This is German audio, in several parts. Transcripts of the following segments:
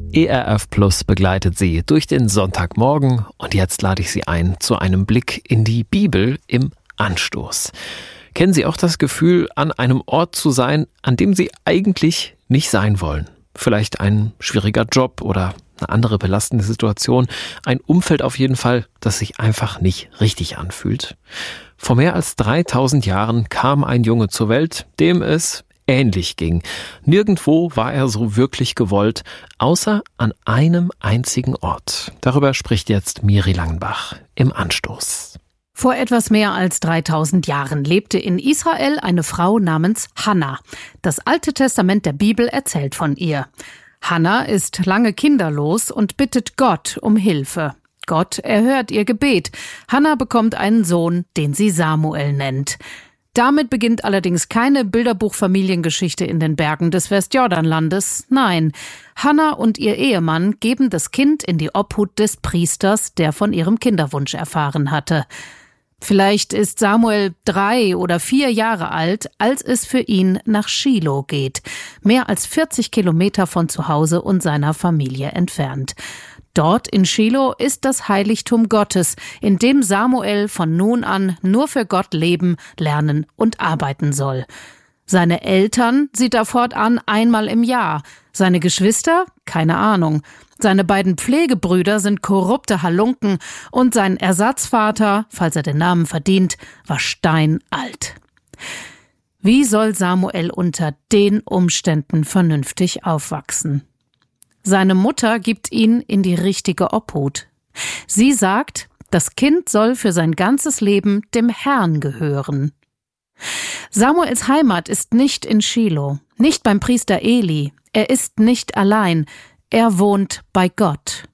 ERF Plus begleitet Sie durch den Sonntagmorgen und jetzt lade ich Sie ein zu einem Blick in die Bibel im Anstoß. Kennen Sie auch das Gefühl, an einem Ort zu sein, an dem Sie eigentlich nicht sein wollen? Vielleicht ein schwieriger Job oder eine andere belastende Situation, ein Umfeld auf jeden Fall, das sich einfach nicht richtig anfühlt. Vor mehr als 3000 Jahren kam ein Junge zur Welt, dem es ähnlich ging. Nirgendwo war er so wirklich gewollt, außer an einem einzigen Ort. Darüber spricht jetzt Miri Langenbach im Anstoß. Vor etwas mehr als 3000 Jahren lebte in Israel eine Frau namens Hannah. Das Alte Testament der Bibel erzählt von ihr. Hannah ist lange kinderlos und bittet Gott um Hilfe. Gott erhört ihr Gebet. Hannah bekommt einen Sohn, den sie Samuel nennt. Damit beginnt allerdings keine Bilderbuchfamiliengeschichte in den Bergen des Westjordanlandes. Nein, Hannah und ihr Ehemann geben das Kind in die Obhut des Priesters, der von ihrem Kinderwunsch erfahren hatte. Vielleicht ist Samuel 3 oder 4 Jahre alt, als es für ihn nach Schilo geht, mehr als 40 Kilometer von zu Hause und seiner Familie entfernt. Dort in Schilo ist das Heiligtum Gottes, in dem Samuel von nun an nur für Gott leben, lernen und arbeiten soll. Seine Eltern sieht er fortan einmal im Jahr. Seine Geschwister? Keine Ahnung. Seine beiden Pflegebrüder sind korrupte Halunken und sein Ersatzvater, falls er den Namen verdient, war steinalt. Wie soll Samuel unter den Umständen vernünftig aufwachsen? Seine Mutter gibt ihn in die richtige Obhut. Sie sagt, das Kind soll für sein ganzes Leben dem Herrn gehören. Samuels Heimat ist nicht in Schilo, nicht beim Priester Eli. Er ist nicht allein, er wohnt bei Gott.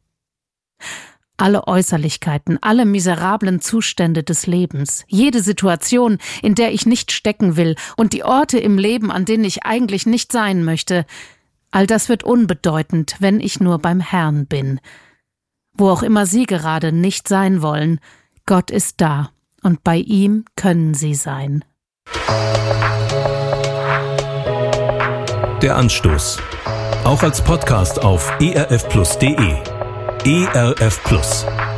Alle Äußerlichkeiten, alle miserablen Zustände des Lebens, jede Situation, in der ich nicht stecken will und die Orte im Leben, an denen ich eigentlich nicht sein möchte, all das wird unbedeutend, wenn ich nur beim Herrn bin. Wo auch immer Sie gerade nicht sein wollen, Gott ist da und bei ihm können Sie sein. Der Anstoß. Auch als Podcast auf erfplus.de. ERF Plus.